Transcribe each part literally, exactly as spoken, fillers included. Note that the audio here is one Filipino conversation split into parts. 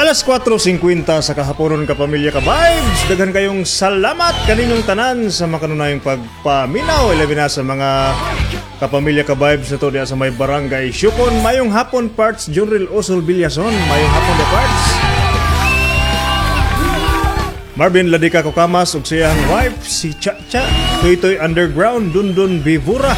Alas kwatro singkwenta sa kahaponon kapamilya ka vibes. Daghan kayong salamat kaninyong tanan sa makanunayong pagpaminaw. Ilabi na sa mga kapamilya ka vibes na to diya sa may barangay Syukon. Mayong hapon parts Junril Osol Villason. Mayong hapon de parts Marvin Ladika Kokamas ug siyang wife si Cha Cha. Toy-toy Underground Dundun Bivura.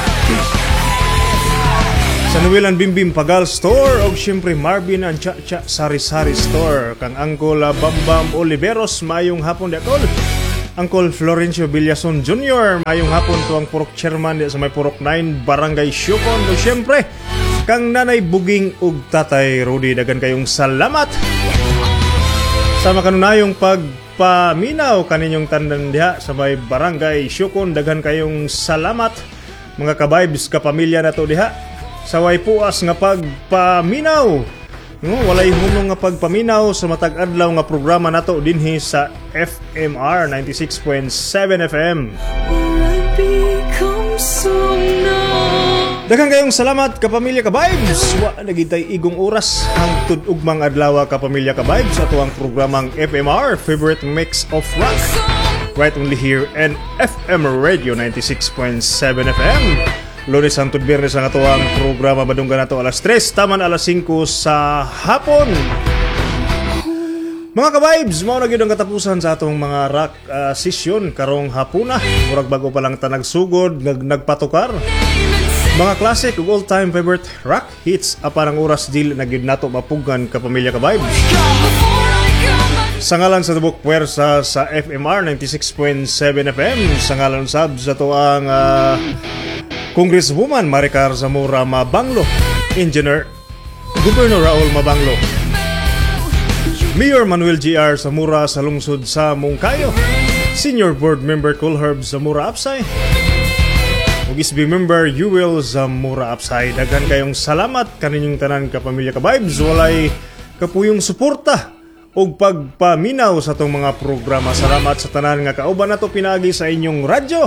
Sa Nuwilan Bimbim Pagal Store o siyempre Marvin and Cha Cha Sari Sari Store. Kang Uncle Bambam Oliveros, mayong hapon di akol. Uncle Florencio Villason Junior, mayong hapon tuwang Purok Chairman di sa may Purok nine Barangay Syukon. O siyempre kang Nanay Buging ug Tatay Rudy, dagan kayong salamat sa makanunayong pagpaminaw kaninyong tandan diha sa may Barangay Syukon. Dagan kayong salamat mga ka-vibes kapamilya na to diha. Saway puas nga pagpaminaw. No, walay hunong nga pagpaminaw sa matag adlaw nga programa nato dinhi sa F M R ninety-six point seven F M. Daghang kayong salamat kapamilya ka vibes. Wa nagitay igong oras hangtod ugmang adlaw kapamilya ka vibes sa tuwang programang F M R Favorite Mix of Rock. Right only here in F M Radio ninety-six point seven F M. Lunes hangtod Biyernes ang atuang programa madunggan nato alas tres taman alas singko sa hapon. Mga ka-vibes, mao na gyud ang katapusan sa atong mga rock uh, session karong hapuna. Murag bago pa lang ta nagsugod, nag nagpatukar. Mga classic ug all-time favorite rock hits apan ang oras dili na gyud nato mapugan kapamilya ka-vibes. Sa ngalan sa tubok puwersa sa F M R ninety-six point seven F M, sa ngalan sab sa tuang uh, Congresswoman Maricar Zamora Mabanglo, Engineer Governor Raul Mabanglo, Mayor Manuel G R Zamora sa lungsod sa Mungkayo, Senior Board Member Colherb Zamora Apsay, ug S B Member Yuel Zamora Apsay. Daghan kayong salamat kaninyong tanan kapamilya ka-vibes. Walay kapuyong suporta ug pagpaminaw sa tong mga programa. Salamat sa tanan nga kauban nato pinagi sa inyong radyo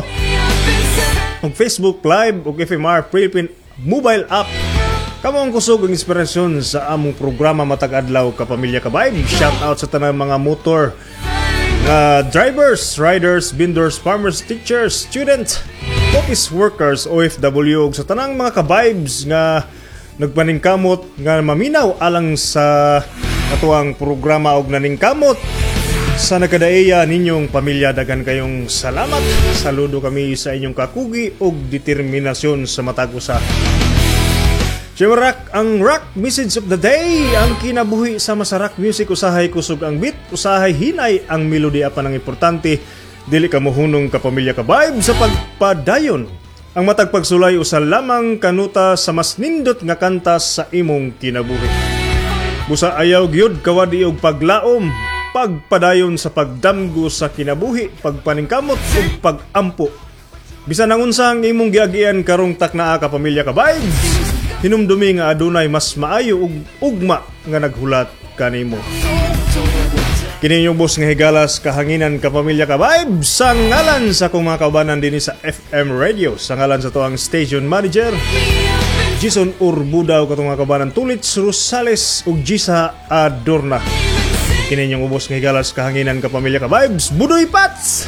ug Facebook Live ug F M R Philippine mobile app. Kamo ang kusog ang inspirasyon sa among programa matag adlaw kapamilya ka-vibe. Shout out sa tanang mga motor nga drivers, riders, vendors, farmers, teachers, students, office workers, O F W ug sa tanang mga ka-vibes nga nagpaningkamot nga maminaw alang sa atuang programa og naningkamot sa nakadaiya ninyong pamilya. Dagan kayong salamat. Saludo kami sa inyong kakugi ug determinasyon sa matag usa. Rock, ang rock message of the day. Ang kinabuhi sa masarak music, usahay kusog ang beat, usahay hinay ang melody. Apan ang importante, dili ka mohunong kapamilya ka vibe sa pagpadayon. Ang matag pagsulay usa lamang kanuta sa mas nindot nga kanta sa imong kinabuhi. Busa ayaw gyud kawadi og paglaom, pagpadayon sa pagdamgo sa kinabuhi, pagpaningkamot ug pagampo. Bisan ang unsa ang imong giagian karong taknaa kapamilya ka vibes, hinumdumi nga adunay mas maayo ug ugma nga naghulat kanimo. Kini yung boss nga higalas kahanginan kapamilya ka vibes sa ngalan sa kong mga kaubanan dinhi sa F M Radio, sa ngalan sa tuang station manager Jason Urbudaw, katong mga kaubanan Tulits Rosales ug Gisa Adorna. Kini yung ubos nga higalas kahanginan kapamilya ka vibes, Budoy Pats.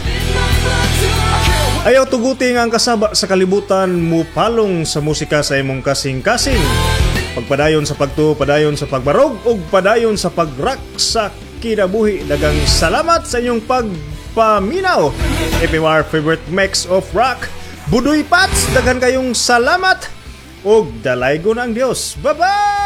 Ayaw tuguti nga ang kasaba sa kalibutan mo palong sa musika sa imong kasing-kasing. Pagpadayon sa pagtuo, padayon sa pagbarog ug padayon sa pag-rock sa kinabuhi. Dagang salamat sa inyong pagpaminaw. F M R Favorite Mix of Rock, Budoy Pats. Daghan kayong salamat ug dalaygon ang Dios. Bye-bye!